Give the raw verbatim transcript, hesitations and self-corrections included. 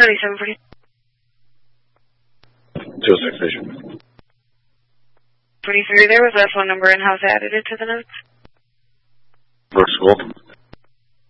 thirty-seven forty. two oh six station. forty-three, there was that phone number and house added it to the notes. Brooks School.